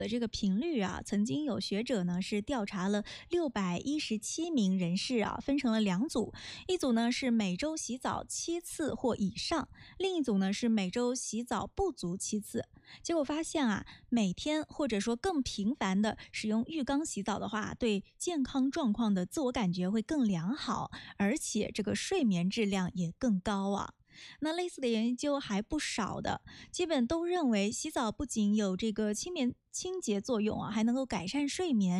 的这个频率啊，曾经有学者呢是调查了617名人士啊，分成了2组，一组呢是每周洗澡7次或以上，另一组呢是每周洗澡不足7次。结果发现啊，每天或者说更频繁的使用浴缸洗澡的话，对健康状况的自我感觉会更良好，而且这个睡眠质量也更高啊。那类似的研究还不少的，基本都认为洗澡不仅有这个清洁作用啊，还能够改善睡眠，